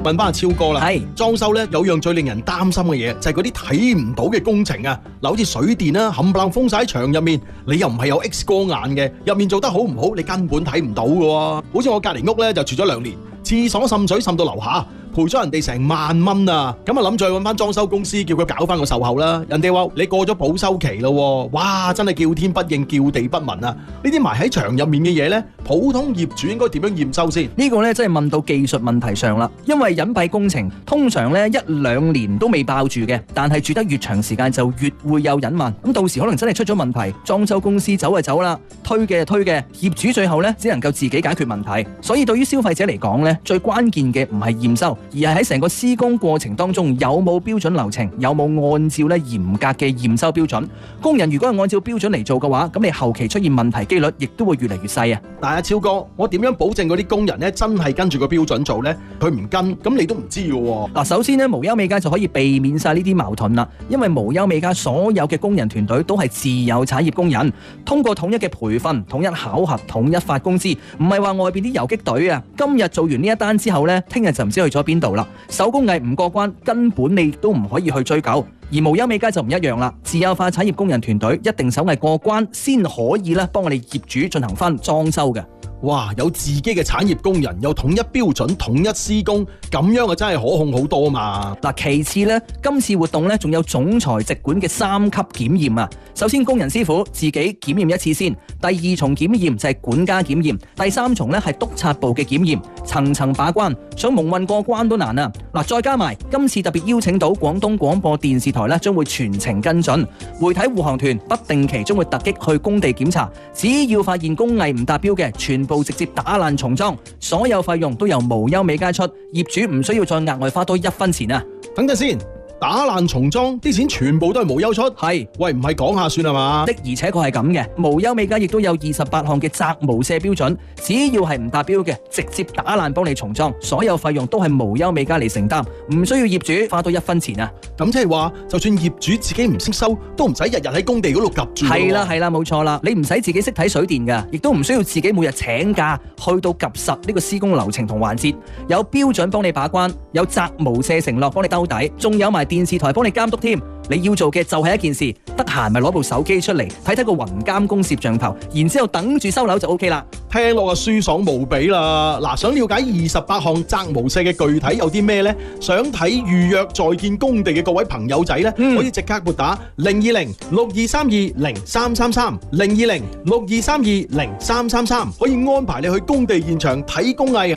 問翻阿超哥啦。 係裝修咧有樣最令人擔心嘅嘢，就係嗰啲睇唔到嘅工程啊。嗱，好似水電啦，冚唪唥封晒喺牆入面，你又唔係有 X 光眼嘅，入面做得好唔好，你根本睇唔到嘅喎。好似我隔離屋咧就住咗2年，廁所滲水滲到樓下。賠咗人哋成1萬蚊啊！咁啊諗住去揾翻裝修公司，叫佢搞翻個售後啦。人哋話你過咗保修期咯，哇！真係叫天不應，叫地不聞啊！呢啲埋喺牆入面嘅嘢呢，普通業主應該點樣驗收先？ 呢個呢真係問到技術問題上啦。因為隱蔽工程通常呢1-2年都未爆住嘅，但係住得越長時間就越會有隱患。咁到時可能真係出咗問題，裝修公司走就走啦，推嘅就推嘅，業主最後呢只能夠自己解決問題。所以對於消費者嚟講呢，最關鍵嘅唔係驗收，而係喺成個施工過程當中有冇標準流程，有冇按照咧嚴格嘅驗收標準。工人如果係按照標準嚟做嘅話，咁你後期出現問題機率亦都會越嚟越細啊。 但係阿超哥，我點樣保證嗰啲工人咧真係跟住個標準做呢？佢唔跟，咁你都唔知嘅喎。 嗱，首先咧無憂美家就可以避免晒呢啲矛盾啦，因為無憂美家所有嘅工人團隊都係自有產業工人，通過統一嘅培訓、統一考核、統一發工資，唔係話外邊啲游擊隊啊，今日做完呢一單之後呢，聽日就唔知去咗邊度啦。手工藝唔過關，根本你都唔可以去追究。而無憂美家就唔一樣啦，自有化產業工人團隊一定手藝過關，先可以咧幫我哋業主進行翻裝修嘅。 哇！有自己嘅產業工人，有統一標準、統一施工，咁樣啊真係可控好多嘛。 嗱，其次呢，今次活動呢仲有總裁直管嘅3級檢驗啊。首先工人師傅自己檢驗一次先，第2重檢驗就係管家檢驗，第3重呢係督察部嘅檢驗，層層把關，想蒙混過關都難啊。嗱，再加埋今次特別邀請到廣東廣播電視台呢，將會全程跟進，媒體護航團不定期將會突擊去工地檢查，只要發現工藝唔達標嘅，全部直接打爛重裝，所有費用都由無憂美家出，業主唔需要再額外花多1分錢啊！ 等陣先。打爛重裝啲錢全部都係無憂出， 係喂唔係講下算係嘛？ 的而且確係咁嘅，無憂美家亦都有28項嘅責無赦標準，只要係唔達標嘅，直接打爛幫你重裝，所有費用都係無憂美家嚟承擔，唔需要業主花多1分錢啊！ 咁即係話，就算業主自己唔識收，都唔使日日喺工地嗰度及住。 係啦，冇錯啦，你唔使自己識睇水電㗎，亦都唔需要自己每日請假去到及實呢個施工流程同環節，有標準幫你把關，有責無赦承諾幫你兜底，仲有埋電視台幫你監督添。你要做嘅就係一件事，得閒咪攞部手機出嚟睇睇個雲監工攝像頭，然之後等住收樓就 OK 啦。 聽落啊舒爽無比啦！嗱，想了解28項責無赦嘅具體有啲咩呢？想睇預約在建工地嘅各位朋友仔呢，可以即刻撥打020-6232-0333，020-6232-0333，可以安排你去工地現場睇工藝。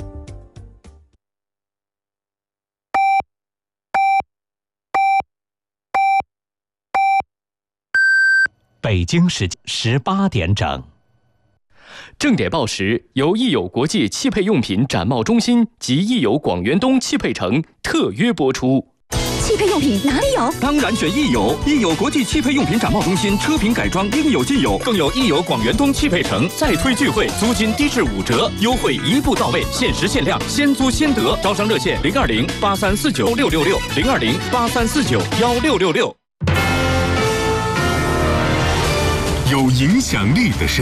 北京时间18点整。 正点报时由益友国际汽配用品展贸中心及益友广源东汽配城特约播出。 汽配用品哪里有？ 当然选益友，益友国际汽配用品展贸中心车品改装应有尽有，更有益友广源东汽配城再推聚会，租金低至5折，优惠一步到位，限时限量，先租先得。招商热线020-8349-666，020-8349-1666。 有影响力的声音。